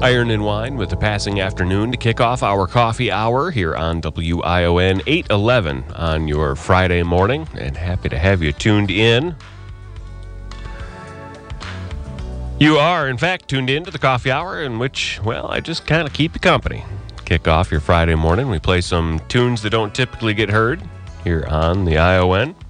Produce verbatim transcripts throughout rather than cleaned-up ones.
Iron and Wine with the passing afternoon to kick off our coffee hour here on W I O N eight eleven on your Friday morning, and happy to have you tuned in. You are, in fact, tuned in to the coffee hour in which, well, I just kind of keep you company. Kick off your Friday morning. We play some tunes that don't typically get heard here on the I O N.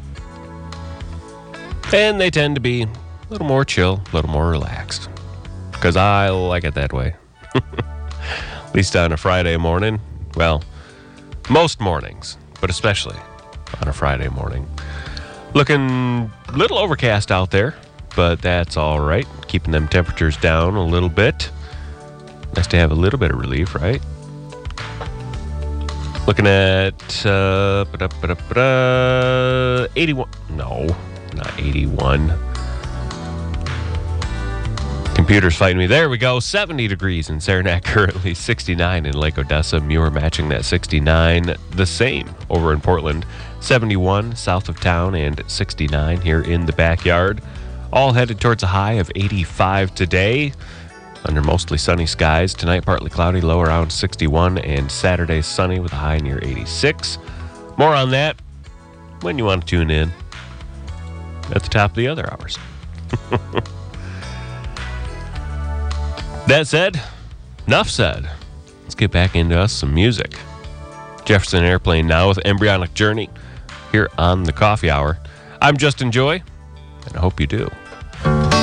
And they tend to be a little more chill, a little more relaxed. Because I like it that way. At least on a Friday morning. Well, most mornings, but especially on a Friday morning. Looking a little overcast out there, but that's all right. Keeping them temperatures down a little bit. Nice to have a little bit of relief, right? Looking at uh, eighty-one. No, not eighty-one. Computer's fighting me. There we go. seventy degrees in Saranac, currently sixty-nine in Lake Odessa. Muir matching that sixty-nine. The same over in Portland. seventy-one south of town and sixty-nine here in the backyard. All headed towards a high of eighty-five today. Under mostly sunny skies. Tonight, partly cloudy, low around sixty-one. And Saturday, sunny with a high near eighty-six. More on that when you want to tune in at the top of the other hours. That said, enough said. Let's get back into us some music. Jefferson Airplane now with Embryonic Journey here on the Coffee Hour. I'm Justin Joy, and I hope you do.